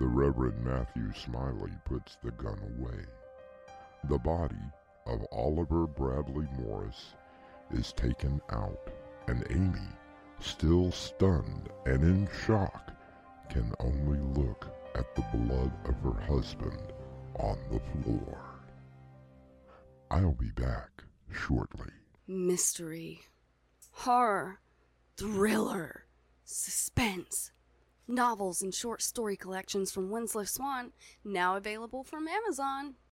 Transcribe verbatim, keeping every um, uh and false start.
The Reverend Matthew Smiley puts the gun away. The body of Oliver Bradley Morris is taken out, and Amy, still stunned and in shock, can only look at the blood of her husband on the floor. I'll be back shortly. Mystery, horror, thriller, suspense. Novels and short story collections from Winslow Swan, now available from Amazon.